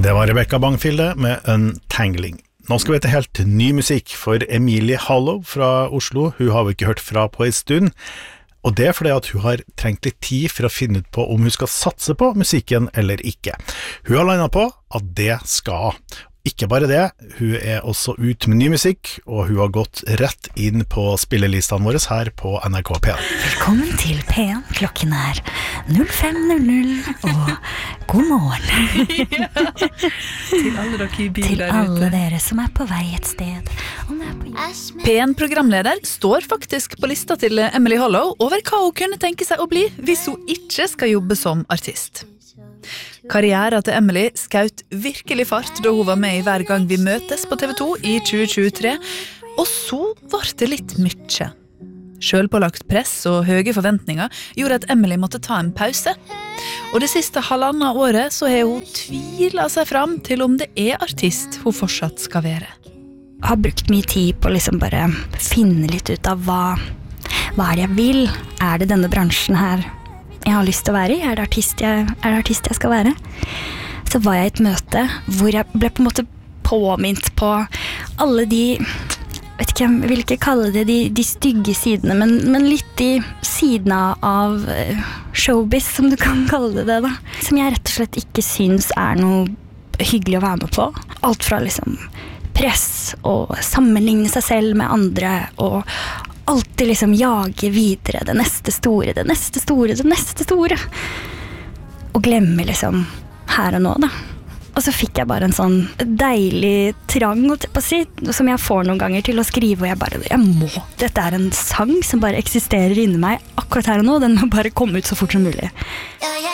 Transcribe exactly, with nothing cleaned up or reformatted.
Det var Rebecca Bangfilde med Untangling. Nå skal vi til helt ny musikk for Emilie Hallow fra Oslo. Hun har vi ikke hørt fra på en stund, og det er fordi at hun har trengt litt tid for å finne ut på om hun skal satse på musikken eller ikke. Hun har landet på at det skal. Ikke bare det, hun er også ut med ny musikk, og hun har gått rett inn på spillelistene våre her på N R K P en. Velkommen til P en, klokken er null fem null null, og god morgen. Ja. Til alle dere i bil til der ute. Til alle dere som er på vei et sted. P en-programleder står faktisk på lista til Emily Hollow over hva hun kunne tenke seg å bli hvis hun ikke skal jobbe som artist. Karrieren til Emily skaut virkelig fart da hun var med i Hver gang vi møtes på T V to i tjue tjuetre, og så var det litt mye. Selvpålagt press og høye forventninger gjorde at Emily måtte ta en pause. Og det siste halvannet året så har hun tvilet seg fram til om det er artist hun fortsatt skal være. Jeg har brukt mye tid på å liksom bare finne litt ut av hva, hva er det jeg vil. Er det denne bransjen her jeg har lyst til å være i? Er det artist jeg, er det artist jeg skal være? Så var jeg i et møte hvor jeg ble på en måte påminnet på alle de, vet ikke, jeg vil ikke kalle det de, de stygge sidene, men, men litt de sidene av showbiz, som du kan kalle det da, som jeg rett og slett ikke synes er noe hyggelig å være med på. Alt fra liksom press og sammenligne seg selv med andre og alltid liksom jage videre det neste store, det neste store, det neste store. Og glemme liksom her og nå da. Og så fikk jeg bare en sånn deilig trang på si, som jeg får noen ganger til å skrive, og jeg bare, jeg må. Dette er en sang som bare eksisterer inni meg akkurat her og nå, den må bare komme ut så fort som mulig.